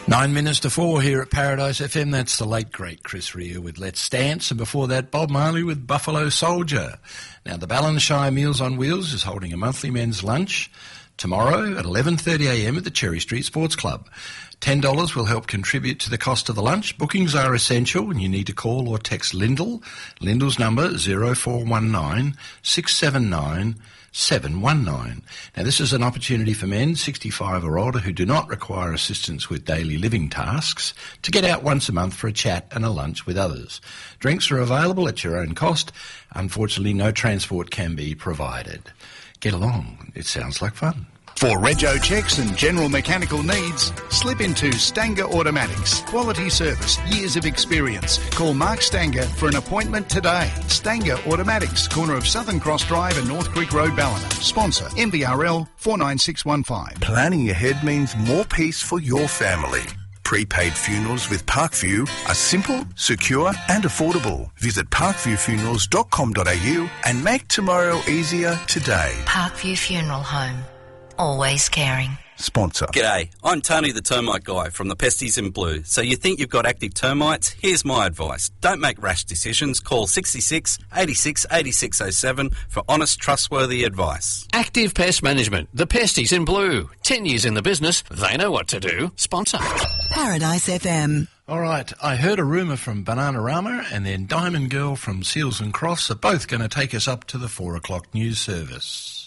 9 minutes to 4 here at Paradise FM. That's the late, great Chris Rea with Let's Dance, and before that, Bob Marley with Buffalo Soldier. Now, the Ballinshire Meals on Wheels is holding a monthly men's lunch tomorrow at 11:30am at the Cherry Street Sports Club. $10 will help contribute to the cost of the lunch. Bookings are essential and you need to call or text Lyndall. Lyndall's number 0419 679 719. Now, this is an opportunity for men 65 or older who do not require assistance with daily living tasks to get out once a month for a chat and a lunch with others. Drinks are available at your own cost. Unfortunately, no transport can be provided. Get along. It sounds like fun. For rego checks and general mechanical needs, slip into Stanger Automatics. Quality service, years of experience. Call Mark Stanger for an appointment today. Stanger Automatics, corner of Southern Cross Drive and North Creek Road, Ballina. Sponsor MVRL 49615. Planning ahead means more peace for your family. Prepaid funerals with Parkview are simple, secure and affordable. Visit parkviewfunerals.com.au and make tomorrow easier today. Parkview Funeral Home. Always caring. Sponsor. G'day, I'm Tony the Termite Guy from the Pesties in Blue. So you think you've got active termites? Here's my advice. Don't make rash decisions. Call 66 86 8607 for honest, trustworthy advice. Active Pest Management. The Pesties in Blue. 10 years in the business. They know what to do. Sponsor. Paradise FM. All right, I heard a rumour from Bananarama and then Diamond Girl from Seals and Crofts are both going to take us up to the 4 o'clock news service.